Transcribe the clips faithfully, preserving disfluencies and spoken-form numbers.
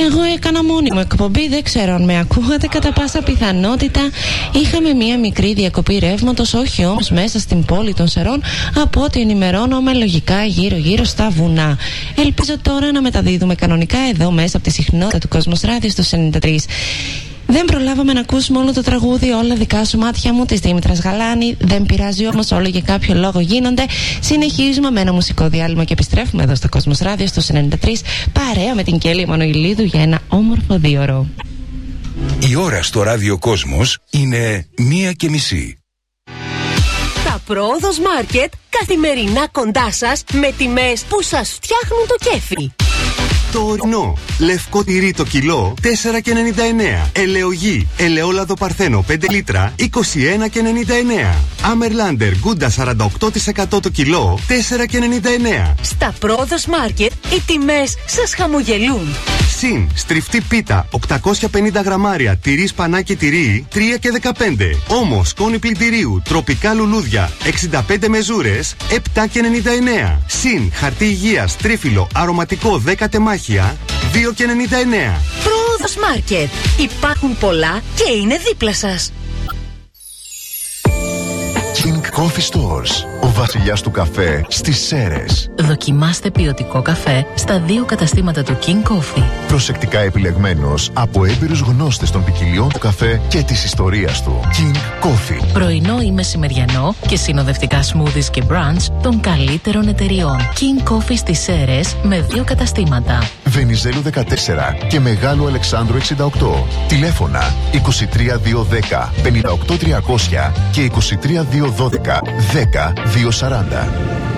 Εγώ έκανα μόνη μου εκπομπή, δεν ξέρω αν με ακούγατε. Κατά πάσα πιθανότητα είχαμε μία μικρή διακοπή ρεύματος, όχι όμως μέσα στην πόλη των Σερών, από ό,τι ενημερώνομαι λογικά γύρω-γύρω στα βουνά. Ελπίζω τώρα να μεταδίδουμε κανονικά εδώ μέσα από τη συχνότητα του Κόσμος Ράδιο στο ενενήντα τρία. Δεν προλάβαμε να ακούσουμε όλο το τραγούδι «Όλα δικά σου μάτια μου» της Δήμητρας Γαλάνη. Δεν πειράζει όμως, όλο για κάποιο λόγο γίνονται. Συνεχίζουμε με ένα μουσικό διάλειμμα και επιστρέφουμε εδώ στο Κόσμος Ράδιο στο ενενήντα τρία, παρέα με την Κέλλη Μανοηλίδου για ένα όμορφο δίωρο. Η ώρα στο Ράδιο Κόσμος είναι μία και μισή. Τα Πρόοδος Μάρκετ καθημερινά κοντά σας με τιμές που σας φτιάχνουν το κέφι. Το ορεινό. Λευκό τυρί το κιλό τέσσερα και ενενήντα εννέα. Ελαιογή. Ελαιόλαδο Παρθένο πέντε λίτρα είκοσι ένα και ενενήντα εννέα. Άμερλάντερ Γκούντα σαράντα οκτώ τοις εκατό το κιλό τέσσερα και ενενήντα εννέα. Στα Πρόοδος Μάρκετ οι τιμές σας χαμογελούν. Συν στριφτή πίτα οκτακόσια πενήντα γραμμάρια τυρί σπανάκι τυρί τρία και δεκαπέντε. Όμως σκόνη πλυντηρίου τροπικά λουλούδια εξήντα πέντε μεζούρες επτά και ενενήντα εννέα. Συν χαρτί υγείας τρίφυλλο αρωματικό δέκα τεμάχια δύο και ενενήντα εννέα. Πρόοδος Μάρκετ. Υπάρχουν πολλά και είναι δίπλα σας. King Coffee Stores. Ο βασιλιάς του καφέ στις Σέρρες. Δοκιμάστε ποιοτικό καφέ στα δύο καταστήματα του King Coffee. Προσεκτικά επιλεγμένος από έμπειρους γνώστες των ποικιλιών του καφέ και της ιστορίας του. King Coffee. Πρωινό ή μεσημεριανό και συνοδευτικά smoothies και brunch των καλύτερων εταιριών. King Coffee στις Σέρρες με δύο καταστήματα. Βενιζέλου δεκατέσσερα και Μεγάλου Αλεξάνδρου εξήντα οκτώ. Τηλέφωνα είκοσι τρία διακόσια δέκα πενήντα οκτώ τριακόσια και είκοσι τρία διακόσια δώδεκα δέκα διακόσια σαράντα.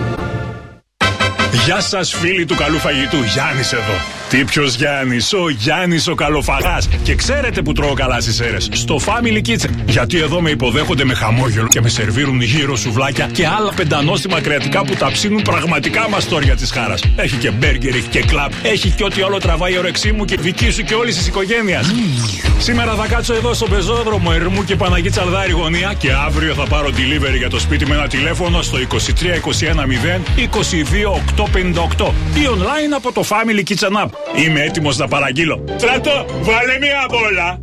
Γεια σας φίλοι του καλού φαγητού, Γιάννης εδώ. Τι ποιος Γιάννης, ο Γιάννης ο καλοφαγάς. Και ξέρετε που τρώω καλά στις Σέρρες? Στο Family Kitchen. Γιατί εδώ με υποδέχονται με χαμόγελο και με σερβίρουν γύρω σουβλάκια και άλλα πεντανόστιμα κρεατικά που τα ψήνουν πραγματικά μαστόρια της χάρας. Έχει και μπέργκερ, έχει και κλαμπ, έχει και ό,τι όλο τραβάει η όρεξή μου και δική σου και όλης της οικογένειας. Mm. Σήμερα θα κάτσω εδώ στο πεζόδρομο Ερμού και Παναγή Τσαλδάρη γωνία και αύριο θα πάρω delivery για το σπίτι με ένα τηλέφωνο στο είκοσι τρία είκοσι ένα μηδέν είκοσι δύο οκτακόσια πενήντα οκτώ ή online από το Family Kitchen App. Είμαι έτοιμος να παραγγείλω. Στρατό, βάλε μία μπόλα.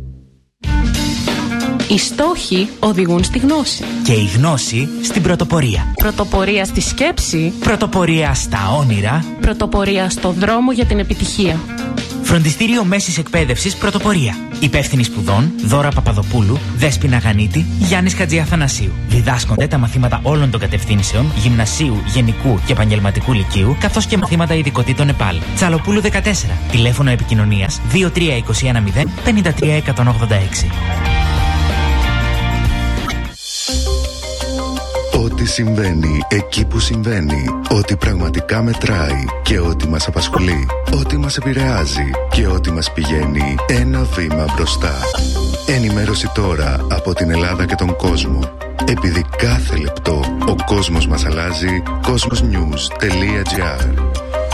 Οι στόχοι οδηγούν στη γνώση. Και η γνώση στην πρωτοπορία. Πρωτοπορία στη σκέψη. Πρωτοπορία στα όνειρα. Πρωτοπορία στο δρόμο για την επιτυχία. Φροντιστήριο Μέσης Εκπαίδευσης Πρωτοπορία. Υπεύθυνοι σπουδών Δώρα Παπαδοπούλου, Δέσποινα Γανίτη, Γιάννης Χατζιαθανασίου. Διδάσκονται τα μαθήματα όλων των κατευθύνσεων γυμνασίου, γενικού και επαγγελματικού λυκείου, καθώς και μαθήματα ειδικοτήτων ΕΠΑΛ. Τσαλοπούλου δεκατέσσερα. Τηλέφωνο επικοινωνίας δύο τρία είκοσι ένα μηδέν πενήντα τρία εκατόν ογδόντα έξι. Ό,τι συμβαίνει εκεί που συμβαίνει, ό,τι πραγματικά μετράει και ό,τι μας απασχολεί, ό,τι μας επηρεάζει και ό,τι μας πηγαίνει ένα βήμα μπροστά. Ενημέρωση τώρα από την Ελλάδα και τον κόσμο. Επειδή κάθε λεπτό ο κόσμος μας αλλάζει, κόσμος νιους τελεία τζι άρ.